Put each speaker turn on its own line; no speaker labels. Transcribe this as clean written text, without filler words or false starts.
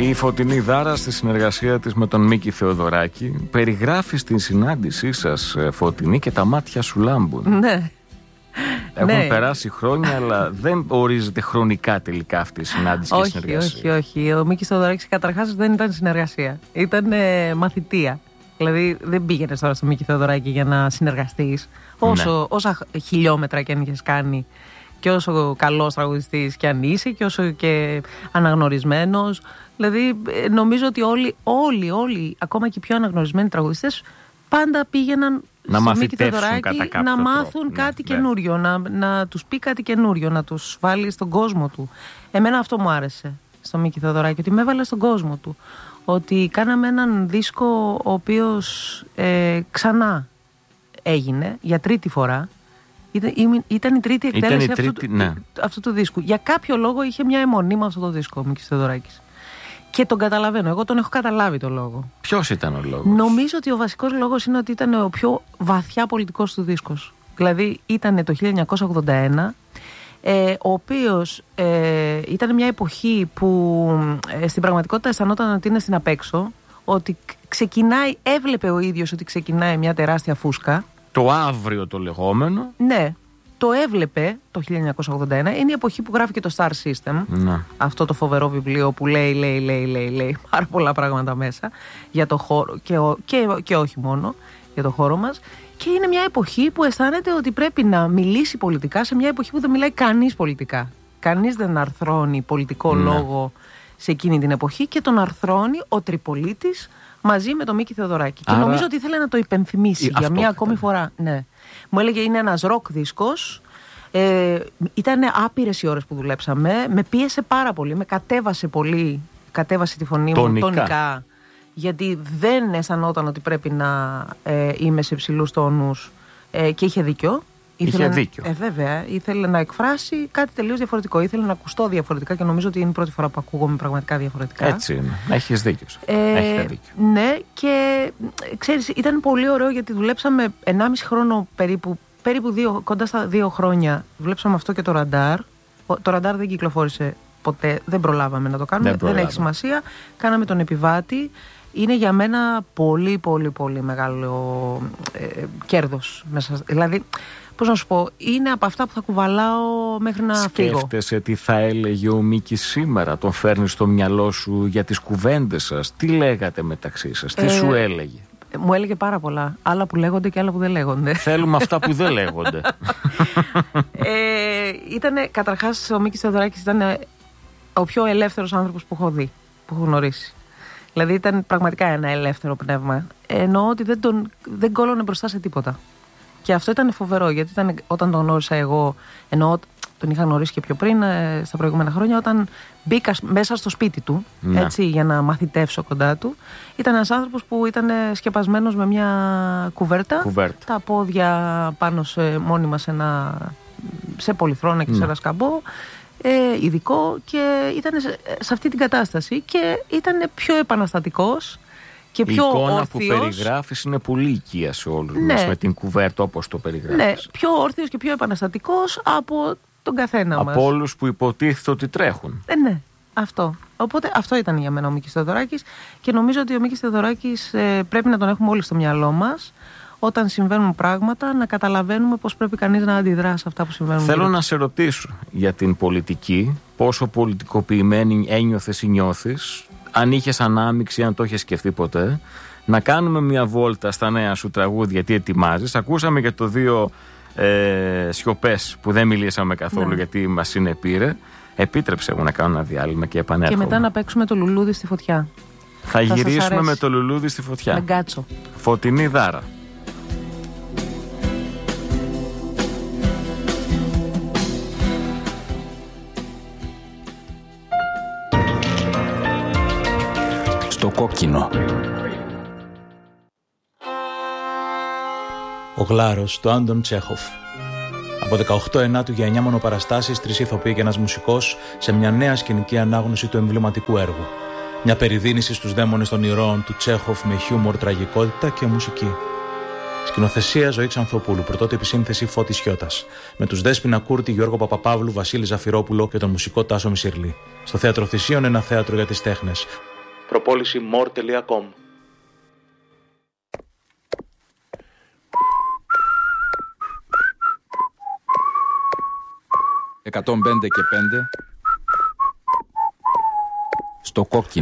Η Φωτεινή Δάρα στη συνεργασία της με τον Μίκη Θεοδωράκη περιγράφει στην συνάντησή σας, Φωτεινή, και τα μάτια σου λάμπουν.
Ναι.
Έχουν περάσει χρόνια, αλλά δεν ορίζεται χρονικά τελικά αυτή η συνάντηση και συνεργασία.
Όχι. Ο Μίκης Θεοδωράκης καταρχάς δεν ήταν συνεργασία. Ήταν μαθητεία. Δηλαδή δεν πήγαινες τώρα στο Μίκη Θεοδωράκη για να συνεργαστείς. Όσα χιλιόμετρα και αν είχες κάνει και όσο καλός τραγουδιστής και αν είσαι και όσο και αναγνωρισμένος. Δηλαδή νομίζω ότι όλοι, ακόμα και οι πιο αναγνωρισμένοι τραγουδιστές, πάντα πήγαιναν στο Μίκη Θεοδωράκη να μάθουν κάτι καινούριο, να τους πει κάτι καινούριο, να τους βάλει στον κόσμο του. Εμένα αυτό μου άρεσε στο Μίκη Θεοδωράκη, ότι με έβαλε στον κόσμο του. Ότι κάναμε έναν δίσκο ο οποίος ξανά έγινε για τρίτη φορά. Ήταν η τρίτη εκτέλεση αυτού του δίσκου. Για κάποιο λόγο είχε μια αιμονή με αυτό το δίσκο ο Μίκης Θεοδωράκης. Και τον καταλαβαίνω. Εγώ τον έχω καταλάβει το λόγο.
Ποιος ήταν ο λόγος?
Νομίζω ότι ο βασικός λόγος είναι ότι ήταν ο πιο βαθιά πολιτικός του δίσκος. Δηλαδή ήταν το 1981, ο οποίος ήταν μια εποχή που στην πραγματικότητα αισθανόταν ότι είναι στην απέξω, ότι έβλεπε ο ίδιος ότι ξεκινάει μια τεράστια φούσκα.
Το αύριο το λεγόμενο.
Ναι, το έβλεπε το 1981. Είναι η εποχή που γράφει και το Star System. Να. Αυτό το φοβερό βιβλίο που λέει πάρα πολλά πράγματα μέσα για το χώρο και όχι μόνο για το χώρο μας. Και είναι μια εποχή που αισθάνεται ότι πρέπει να μιλήσει πολιτικά σε μια εποχή που δεν μιλάει κανείς πολιτικά. Κανείς δεν αρθρώνει πολιτικό λόγο σε εκείνη την εποχή και τον αρθρώνει ο Τριπολίτης μαζί με τον Μίκη Θεοδωράκη. Άρα, και νομίζω ότι ήθελε να το υπενθυμίσει για μια ακόμη φορά. Ναι. Μου έλεγε είναι ένας ροκ δίσκος. Ήταν άπειρες οι ώρες που δουλέψαμε. Με πίεσε πάρα πολύ. Με κατέβασε πολύ. Κατέβασε τη φωνή μου τονικά. Γιατί δεν αισθανόταν ότι πρέπει να είμαι σε υψηλούς τόνους. Και είχε δίκιο.
Είχε δίκιο.
Βέβαια. Ήθελε να εκφράσει κάτι τελείως διαφορετικό. Ήθελε να ακουστώ διαφορετικά και νομίζω ότι είναι η πρώτη φορά που ακούγομαι πραγματικά διαφορετικά.
Έτσι είναι. Έχεις δίκιο. Έχετε δίκιο.
Ναι, και ξέρεις, ήταν πολύ ωραίο γιατί δουλέψαμε 1,5 χρόνο περίπου κοντά στα 2 χρόνια. Δουλέψαμε αυτό και το ραντάρ. Το ραντάρ δεν κυκλοφόρησε ποτέ. Δεν προλάβαμε να το κάνουμε. Δεν έχει σημασία. Κάναμε τον επιβάτη. Είναι για μένα πολύ πολύ πολύ μεγάλο κέρδος μέσα. Δηλαδή, πώς να σου πω, είναι από αυτά που θα κουβαλάω μέχρι να φύγω.
Σκέφτεσαι τι θα έλεγε ο Μίκης σήμερα? Τον φέρνεις στο μυαλό σου για τις κουβέντες σας? Τι λέγατε μεταξύ σας? Τι σου έλεγε?
Μου έλεγε πάρα πολλά. Άλλα που λέγονται και άλλα που δεν λέγονται.
Θέλουμε αυτά που δεν λέγονται.
Καταρχάς ο Μίκης Θεοδωράκης ήταν ο πιο ελεύθερος άνθρωπος που έχω δει, που έχω γνωρίσει. Δηλαδή ήταν πραγματικά ένα ελεύθερο πνεύμα. Εννοώ ότι δεν κόλλωνε μπροστά σε τίποτα. Και αυτό ήταν φοβερό, γιατί όταν τον γνώρισα εγώ, ενώ τον είχα γνωρίσει και πιο πριν, στα προηγούμενα χρόνια, όταν μπήκα μέσα στο σπίτι του, έτσι, για να μαθητεύσω κοντά του, ήταν ένας άνθρωπος που ήταν σκεπασμένος με μια κουβέρτα. Τα πόδια πάνω μόνιμα σε πολυθρόνα και σε ένα σκαμπό, ειδικό, και ήταν σε αυτή την κατάσταση και ήταν πιο επαναστατικός. Και πιο
η εικόνα
όρθιος,
που περιγράφεις είναι πολύ οικία σε όλους μας, με την κουβέρτα όπως το περιγράφεις.
Ναι, πιο όρθιος και πιο επαναστατικός από τον καθένα μας.
Από όλους που υποτίθεται ότι τρέχουν.
Ναι, αυτό. Οπότε αυτό ήταν για μένα ο Μίκης Θεοδωράκης και νομίζω ότι ο Μίκης Θεοδωράκης πρέπει να τον έχουμε όλοι στο μυαλό μας. Όταν συμβαίνουν πράγματα, να καταλαβαίνουμε πώς πρέπει κανείς να αντιδρά σε αυτά που συμβαίνουν.
Θέλω να σε ρωτήσω για την πολιτική, πόσο πολιτικοποιημένη ένιωθες ή νιώθεις, αν είχες ανάμειξη, αν το είχες σκεφτεί ποτέ, να κάνουμε μια βόλτα στα νέα σου τραγούδια, τι ετοιμάζεις. Ακούσαμε για το 2 σιωπές που δεν μιλήσαμε καθόλου, γιατί μας συνεπήρε. Επίτρεψε μου να κάνω ένα διάλειμμα και επανέρχομαι.
Και μετά να παίξουμε το λουλούδι στη φωτιά.
Θα γυρίσουμε με το λουλούδι στη φωτιά.
Με γκάτσο.
Φωτεινή Δάρα.
Το κόκκινο. Ο Γλάρος του Άντων Τσέχοφ. Από 18 Ενάτου για 9 μονοπαραστάσεις, 3 ηθοποιοί και ένας μουσικός σε μια νέα σκηνική ανάγνωση του εμβληματικού έργου. Μια περιδίνηση στους δαίμονες των ηρώων του Τσέχοφ με χιούμορ, τραγικότητα και μουσική. Σκηνοθεσία Ζωή Ξανθοπούλου, πρωτότυπη σύνθεση Φώτης Χιώτας. Με τους Δέσποινα Κούρτη, Γιώργο Παπαπαύλου, Βασίλη Ζαφυρόπουλο και τον μουσικό Τάσο Μισιρλή. Στο Θέατρο Θησίων, ένα θέατρο για τις τέχνες. Προπόληση more.com.
«105 και 5» στο κόκκινο.